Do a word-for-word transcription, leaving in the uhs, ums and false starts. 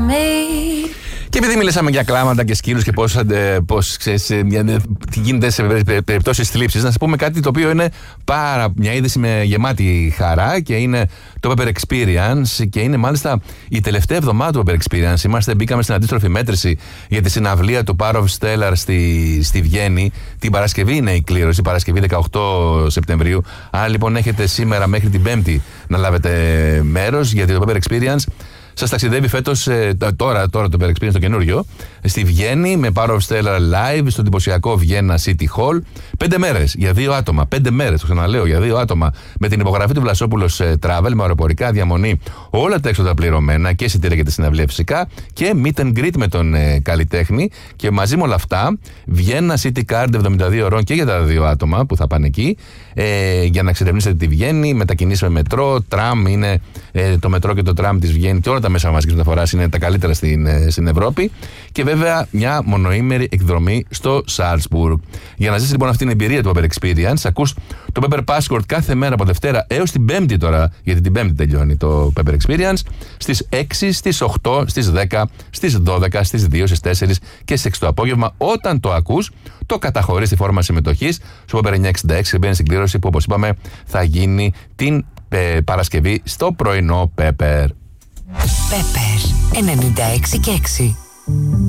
Και επειδή μιλήσαμε για κλάματα και σκύλους και πώς, πώς ξέρεις, τι γίνεται σε περιπτώσεις θλίψης, να σας πούμε κάτι το οποίο είναι πάρα μια είδηση με γεμάτη χαρά και είναι το Pepper Experience και είναι μάλιστα η τελευταία εβδομάδα του Pepper Experience. Είμαστε, μπήκαμε στην αντίστροφη μέτρηση για τη συναυλία του Power of Stellar στη, στη Βιέννη. Την Παρασκευή είναι η κλήρωση, Παρασκευή δεκαοκτώ Σεπτεμβρίου. Αν λοιπόν έχετε σήμερα μέχρι την Πέμπτη να λάβετε μέρος, γιατί το Pepper Experience σας ταξιδεύει φέτος, ε, τώρα, τώρα το Pepper Experience το καινούριο, στη Βιέννη με Power of Stellar Live στο εντυπωσιακό Vienna City Hall. Πέντε μέρες για δύο άτομα. Πέντε μέρες, το ξαναλέω, για δύο άτομα. Με την υπογραφή του Βλασόπουλος ε, Travel, με αεροπορικά, διαμονή, όλα τα έξοδα πληρωμένα και εισιτήρια για τη συναυλία φυσικά. Και meet and greet με τον ε, καλλιτέχνη. Και μαζί με όλα αυτά, Vienna City Card εβδομήντα δύο ώρων και για τα δύο άτομα που θα πάνε εκεί. Ε, για να εξερευνήσετε τη Βιέννη, μετακινήσεις με μετρό, τραμ, είναι ε, το μετρό και το τραμ της Βιέννη και όλα τα μέσα μαζικής μεταφοράς είναι τα καλύτερα στην, ε, στην Ευρώπη. Και βέβαια μια μονοήμερη εκδρομή στο Σάλτσμπουργκ. Για να ζήσεις λοιπόν αυτή την εμπειρία του Pepper Experience, ακούς το Pepper Passport κάθε μέρα από Δευτέρα έως την Πέμπτη τώρα, γιατί την Πέμπτη τελειώνει το Pepper Experience, στις έξι, στις οκτώ, στις δέκα, στις δώδεκα, στις δύο, στις τέσσερις και στις έξι το απόγευμα. Όταν το ακούς, το καταχωρείς στη φόρμα συμμετοχής στο Pepper εννιακόσια εξήντα έξι και μπαίνεις στην κλήρωση που, όπως είπαμε, θα γίνει την ε, Παρασκευή στο πρωινό Pepper. Pepper ενενήντα έξι και έξι.